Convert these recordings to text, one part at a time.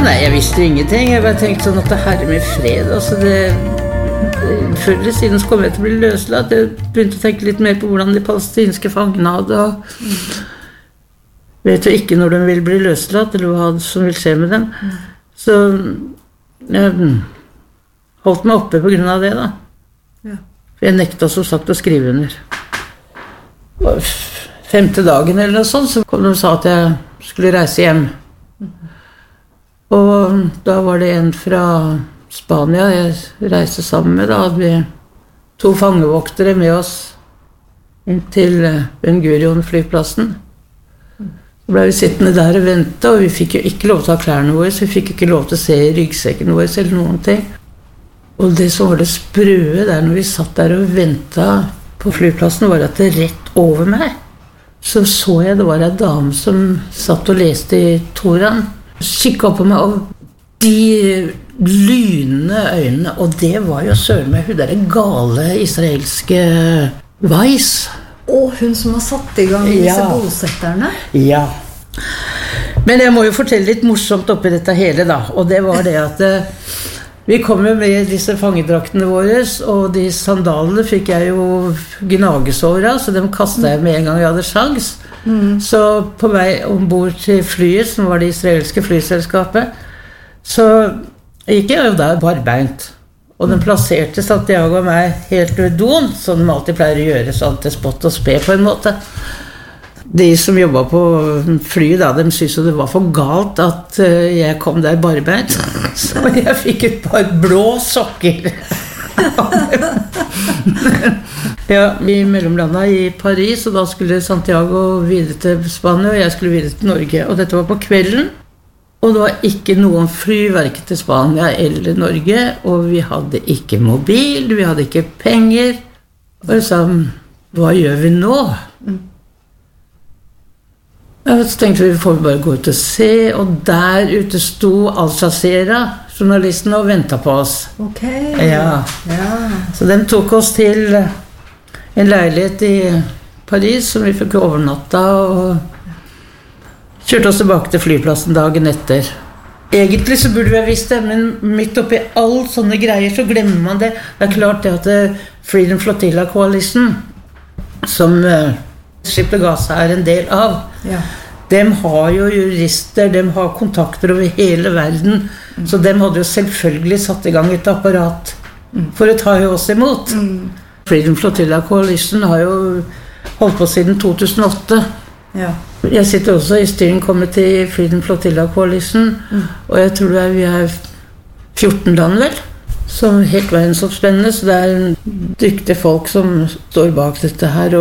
Nei, jeg visste jo ingenting. Jeg bare tenkte sånn at det herre med fred, altså før eller siden så kom jeg til å bli løslatt. Jeg begynte å tenke litt mer på hvordan de palestinske fangene hadde, og vet jo ikke når de vil bli løslatt, eller hva som vil skje med dem. Så jeg holdt meg oppe på grunn av det da. For jeg nekta som sagt å skrive under. Og 5. dagen eller noe sånt, så kom de og sa at jeg skulle reise hjem. Og da var det en fra Spania jeg reiste sammen med. Da hadde vi 2 fangevoktere med oss inn til Ben Gurion flyplassen. Så ble vi sittende der og vente, og vi fikk jo ikke lov til å ha klærne våre, så vi fikk ikke lov til å se ryggsekken vår eller noen ting. Og det som var det sprøe der når vi satt der og ventet på flyplassen, var at det rett over meg så jeg det var en dame som satt og leste i Toran, kikket opp på meg, og de lynende øynene, og det var jo søren meg hun der gale israelske Weiss. Og hun som har satt i gang disse bosetterne? Ja. Men jeg må jo fortelle litt morsomt oppi dette hele da, og det var det at vi kom jo med disse fangedraktene våre, og de sandalene fikk jeg jo gnagesår av, så dem kastet jeg med en gang jeg hadde sjans. Så på vei ombord til flyet, som var det israelske flyselskapet, så gikk jeg jo der barbeint. Og den plasserte Santiago og meg helt ved doen, som de alltid pleier å gjøre, sånn til spott og spe på en måte. De som jobbet på flyet da, de syntes jo det var for galt at jeg kom der barbeint. Så jeg fikk et par blå sokker. Ja, vi mellomlandet i Paris, og da skulle Santiago videre til Spania, og jeg skulle videre til Norge. Og dette var på kvelden, og det var ikke noen fly, hverken til Spania eller Norge, og vi hadde ikke mobil, vi hadde ikke penger. Og jeg sa, hva gjør vi nå? Så tenkte vi får bare gå ut og se, og der ute sto Al Jazeera, journalistene, og ventet på oss. Ok. Ja. Så de tok oss til en leilighet i Paris, som vi fikk overnatta, og kjørte oss tilbake til flyplassen dagen etter. Egentlig så burde vi ha visst det, men midt oppi alle sånne greier så glemmer man det. Det klart det at Freedom Flotilla Coalition, som Ship to Gaza en del av, de har jo jurister, de har kontakter over hele verden, så de hadde jo selvfølgelig satt i gang et apparat for å ta oss imot. Freedom Flotilla Coalition har jo holdt på siden 2008. Jeg sitter også i steering committee i Freedom Flotilla Coalition, og jeg tror vi 14 land vel, som helt verdensomspennende, så det dyktige folk som står bak dette her,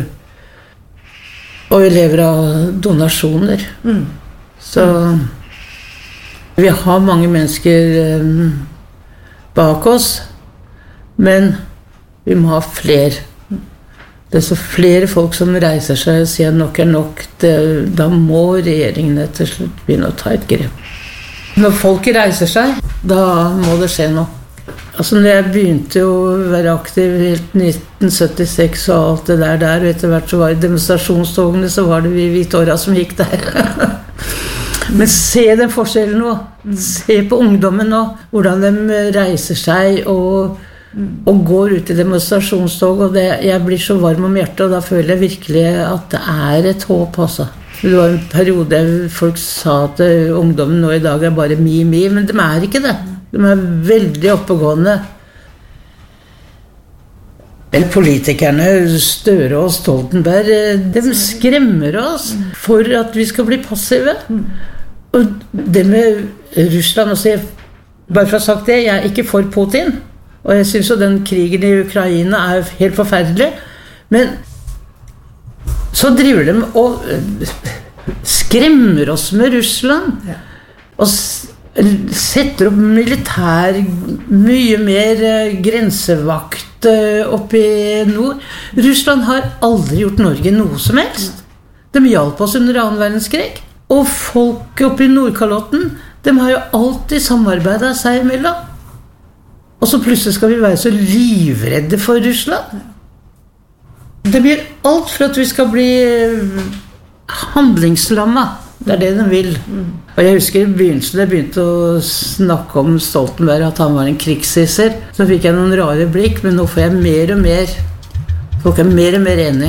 og vi lever av donasjoner. Så vi har mange mennesker bak oss, men vi må ha flere. Det så flere folk som reiser seg og sier nok nok, da må regjeringene til slutt begynne å ta et grep. Når folk reiser seg, da må det skje noe. Altså når jeg begynte å være aktiv i 1976 og alt det der, og etter hvert så var det demonstrasjonstogene, så var det vi hvitåra som gikk der. Men se den forskjellen nå. Se på ungdommen nå, hvordan de reiser seg og går ut i demonstrasjonstog, og jeg blir så varm om hjertet, og da føler jeg virkelig at det et håp også. Det var en periode folk sa at ungdommen nå i dag bare mi, men de ikke det. De veldig oppegående. Men politikerne, Støre og Stoltenberg, de skremmer oss for at vi skal bli passive. Og det med Russland også, bare for å ha sagt det, jeg ikke for Putin, og jeg synes jo den krigen i Ukraina helt forferdelig, men så driver de og skremmer oss med Russland, og setter opp militær, mye mer grensevakt oppe i nord. Russland har aldri gjort Norge noe som helst. De hjalp oss under 2. verdenskrig. Og folk oppe i Nordkalotten, de har jo alltid samarbeidet seg imellom. Og så plutselig skal vi være så livredde for Russland. De gjør alt for at vi skal bli handlingslammet. Det det de vil. Og jeg husker I begynnelsen jeg begynte å snakke om Stoltenberg, at han var en krigshisser. Så fikk jeg noen rare blikk, men nå får jeg mer og mer. Folk mer og mer enige.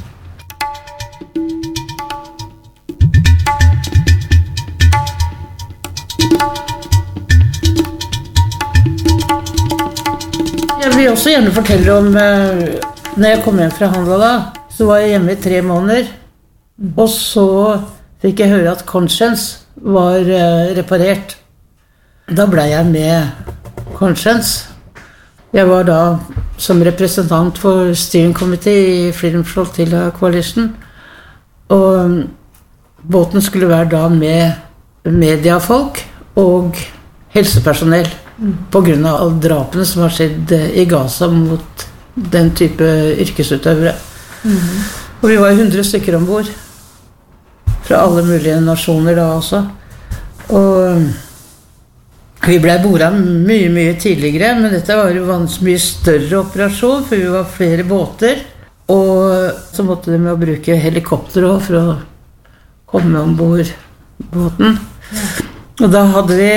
Jeg vil også gjerne fortelle om når jeg kom hjem fra handla da, så var jeg hjemme I 3 måneder. Og så fikk jeg høre at Conscience var reparert. Da ble jeg med Conscience. Jeg var da som representant for Steering Committee I Freedom Flotilla Coalition. Og båten skulle være da med mediafolk og helsepersonell på grunn av alle drapene som har skjedd I Gaza mot den type yrkesutøvere. Og vi var 100 stykker ombord fra alle mulige nasjoner da også. Og vi ble bordet mye tidligere, men dette var jo en mye større operasjon, for vi var flere båter. Og så måtte de med å bruke helikopter også for å komme ombord båten. Og da hadde vi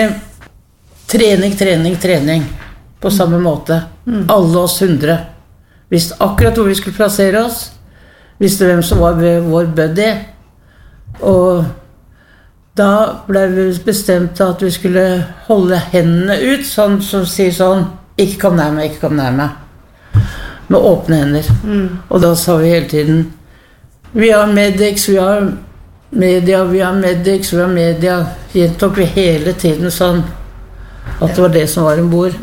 trening på samme måte. Alle oss 100. Visste akkurat hvor vi skulle plassere oss. Visste hvem som var vår buddy. Og da ble vi bestemt at vi skulle holde hendene ut, sånn som sier sånn, ikke kom nær meg. Med åpne hender. Og da sa vi hele tiden, vi har medics, vi har media, vi har medics, vi har media. Gjentok vi hele tiden sånn, at det var det som var ombord.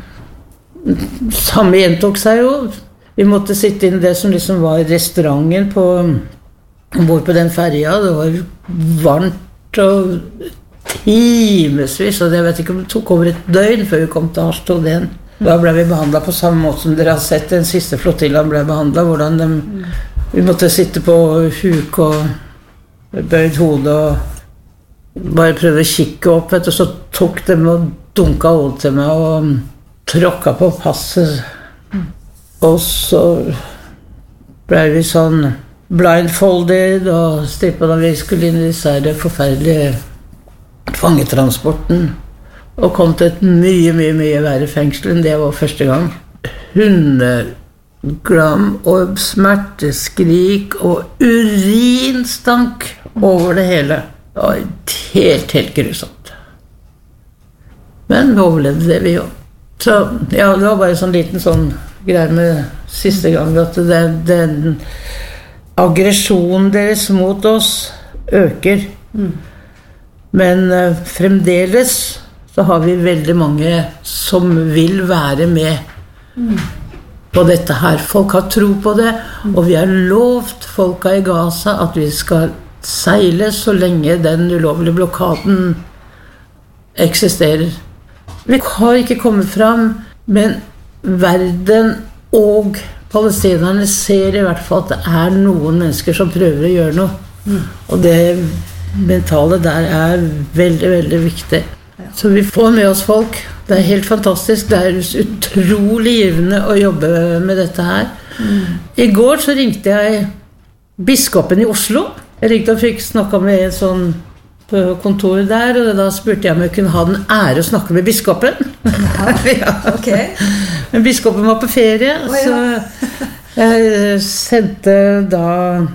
Samme gjentok seg jo. Vi måtte sitte inn I det som liksom var restauranten ombord på den ferja. Det var varmt og timesvis, og jeg vet ikke om det tok over et døgn før vi kom til Harstad igjen. Da ble vi behandlet på samme måte som dere har sett den siste flotillaen ble behandlet, hvordan vi måtte sitte på huk og bøyd hodet og bare prøve å kikke opp, vet du, så tok de og dunka hodet til meg og tråkka på passet. Og så ble vi sånn blindfolded og strippet da vi skulle inn I disse forferdelige fangetransporten og kom til et mye verre fengsel enn det var første gang. Hundeglam og smerteskrik og urinstank over det hele. Det var helt grusomt. Men vi overlevde det vi jo. Så ja, det var bare sånn liten sånn greier med siste gang at den aggresjonen deres mot oss øker. Men fremdeles så har vi veldig mange som vil være med på dette her. Folk har tro på det, og vi har lovt folka I Gaza at vi skal seile så lenge den ulovlige blokaden eksisterer. Vi har ikke kommet fram, men verden og palestinerne ser I hvert fall at det noen mennesker som prøver å gjøre noe. Og det mentale der veldig viktig. Så vi får med oss folk. Det helt fantastisk. Det utrolig givende å jobbe med dette her. I går så ringte jeg biskopen I Oslo. Jeg ringte og fikk snakket med en sånn på kontoret der, og da spurte jeg om jeg kunne ha den ære å snakke med biskopen. Ja. Ok. Men biskopen var på ferie, så jeg sendte da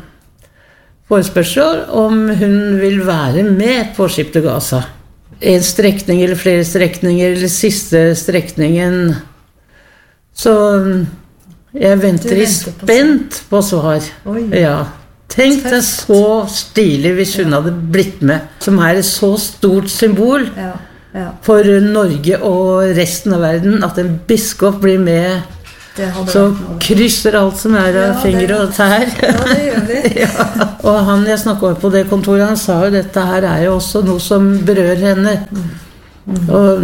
forespørsel om hun vil være med på Skip til Gaza. En strekning eller flere strekninger, eller siste strekningen. Så jeg venter I spent på svar. Ja. Tenk deg så stilig hvis hun hadde blitt med, som et så stort symbol for Norge og resten av verden, at en biskop blir med, så krysser alt som av fingre og tær. Ja, det gjør vi. Ja. Og han jeg snakket med på det kontoret, han sa jo dette her jo også noe som berører henne. Og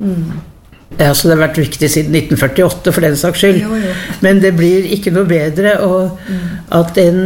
ja, så det har vært viktig siden 1948 for den saks skyld. Jo. Men det blir ikke noe bedre, og at en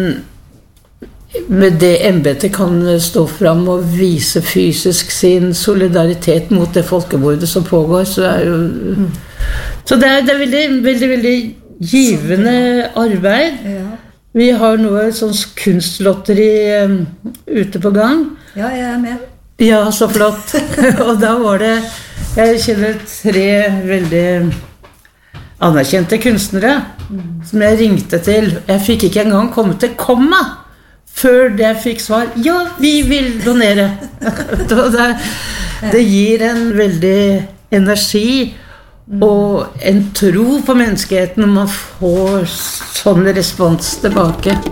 med det embetet kan stå fram og vise fysisk sin solidaritet mot det folkemordet som pågår, så jo så det veldig givende arbeid. Ja. Vi har noe sånn kunstlotteri ute på gang. Ja, jeg med. Ja, så flott. Og da var det, jeg kjenner 3 veldig anerkjente kunstnere som jeg ringte til. Jeg fikk ikke engang komme til komma før jeg fikk svar. Ja, vi vil donere. Det gir en veldig energi og en tro på menneskeheten når man får sånn respons tilbake.